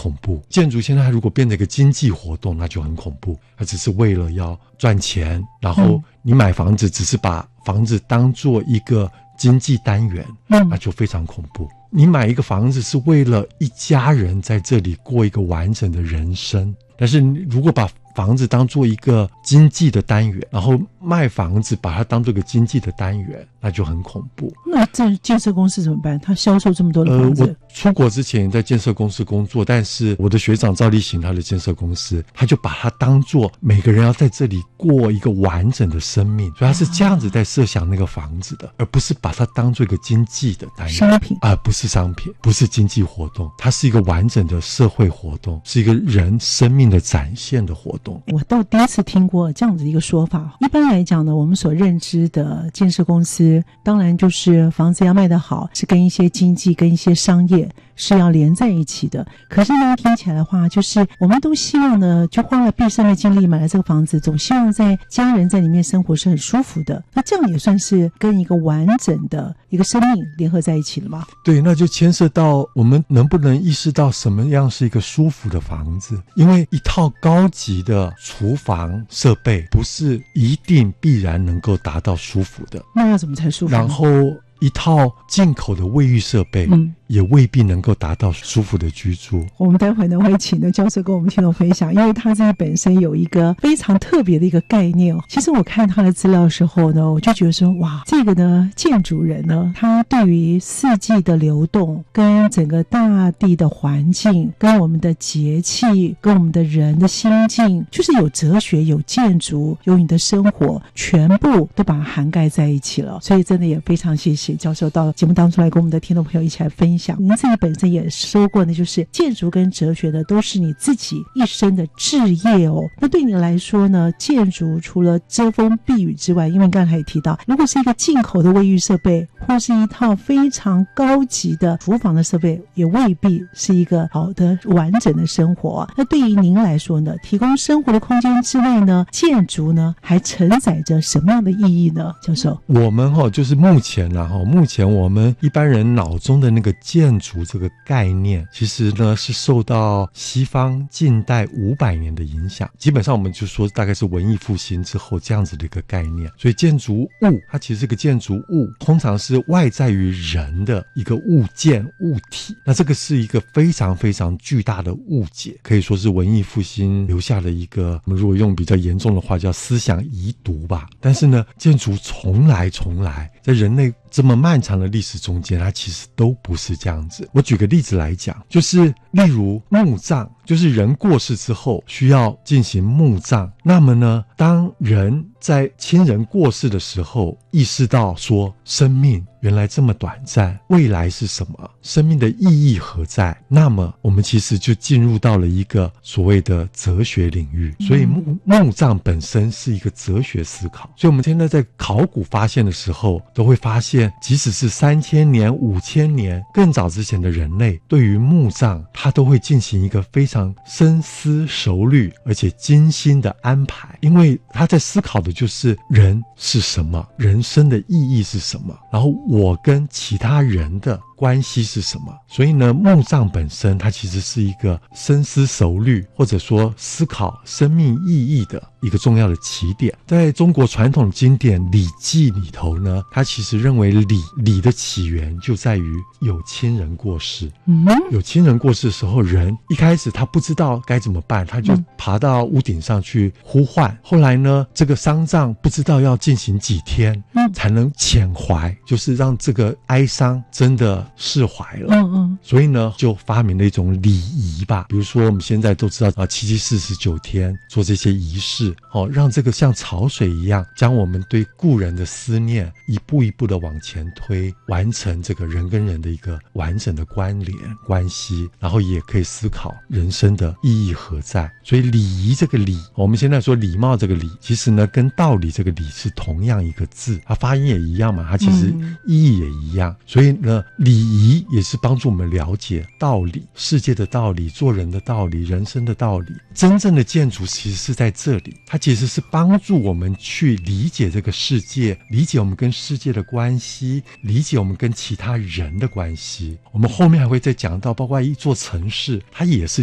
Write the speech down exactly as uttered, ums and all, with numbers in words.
恐怖。建筑现在如果变成一个经济活动，那就很恐怖，它只是为了要赚钱，然后你买房子只是把房子当做一个经济单元，那就非常恐怖。你买一个房子是为了一家人在这里过一个完整的人生，但是如果把房子当做一个经济的单元，然后卖房子把它当做一个经济的单元，那就很恐怖。 那这建设公司怎么办？他销售这么多的房子？ 呃，我出国之前在建设公司工作，但是我的学长赵立行他的建设公司，他就把它当做每个人要在这里过一个完整的生命，所以他是这样子在设想那个房子的，而不是把它当做一个经济的单元商品啊、呃，不是商品，不是经济活动，它是一个完整的社会活动，是一个人生命的展现的活动。 我倒第一次听过这样子一个说法。一般来讲呢，我们所认知的建设公司，当然就是房子要卖得好，是跟一些经济跟一些商业是要连在一起的。可是呢，听起来的话，就是我们都希望呢，就花了毕生的精力买了这个房子，总希望在家人在里面生活是很舒服的。那这样也算是跟一个完整的一个生命联合在一起了吗？ 对，那就牵涉到我们能不能意识到什么样是一个舒服的房子。因为一套高级的厨房设备不是一定必然能够达到舒服的， 那要怎么才舒服？ 然后一套进口的卫浴设备，嗯，也未必能够达到舒服的居住。 我们待会呢会请呢教授跟我们听众分享，因为他自己本身有一个非常特别的一个概念哦。其实我看他的资料的时候呢，我就觉得说，哇，这个呢建筑人呢，他对于四季的流动，跟整个大地的环境，跟我们的节气，跟我们的人的心境，就是有哲学，有建筑，有你的生活，全部都把它涵盖在一起了。所以真的也非常谢谢教授到节目当中来跟我们的听众朋友一起来分享。您自己本身也说过呢，就是建筑跟哲学呢都是你自己一生的志业哦。那对你来说呢，建筑除了遮风避雨之外，因为刚才也提到，如果是一个进口的卫浴设备，或是一套非常高级的厨房的设备，也未必是一个好的完整的生活。那对于您来说呢，提供生活的空间之外呢，建筑呢还承载着什么样的意义呢？教授， 我们哈、哦、就是目前啦哈，目前我们一般人脑中的那个建筑这个概念，其实呢是受到西方近代五百年的影响，基本上我们就说大概是文艺复兴之后这样子的一个概念。所以建筑物它其实是个建筑物，通常是外在于人的一个物件物体，那这个是一个非常非常巨大的误解，可以说是文艺复兴留下的一个，我们如果用比较严重的话叫思想遗毒吧。但是呢，建筑从来从来在人类这么漫长的历史中间，它其实都不是这样子。我举个例子来讲，就是例如墓葬，就是人过世之后需要进行墓葬，那么呢，当人在亲人过世的时候意识到说生命原来这么短暂，未来是什么，生命的意义何在，那么我们其实就进入到了一个所谓的哲学领域。所以墓墓葬本身是一个哲学思考。所以我们现在在考古发现的时候都会发现，即使是三千年五千年更早之前的人类，对于墓葬他都会进行一个非常深思熟虑而且精心的安排，因为他在思考的就是人是什么，人生的意义是什么，然后我跟其他人的关系是什么。所以呢，墓葬本身它其实是一个深思熟虑或者说思考生命意义的一个重要的起点。在中国传统经典《礼记》里头呢，它其实认为礼礼的起源就在于有亲人过世。嗯，有亲人过世的时候，人一开始他不知道该怎么办，他就爬到屋顶上去呼唤。后来呢，这个丧葬不知道要进行几天才能遣怀，就是让这个哀伤真的释怀了。嗯嗯，所以呢，就发明了一种礼仪吧。比如说我们现在都知道啊，七七四十九天做这些仪式，哦，让这个像潮水一样，将我们对故人的思念一步一步的往前推，完成这个人跟人的一个完整的关联关系，然后也可以思考人生的意义何在。所以礼仪这个礼，我们现在说礼貌这个礼，其实呢跟道理这个理是同样一个字，它发音也一样嘛，它其实意义也一样。所以呢，礼仪也是帮助我们了解道理，世界的道理，做人的道理，人生的道理。真正的建筑其实是在这里，它其实是帮助我们去理解这个世界，理解我们跟世界的关系，理解我们跟其他人的关系。我们后面还会再讲到，包括一座城市，它也是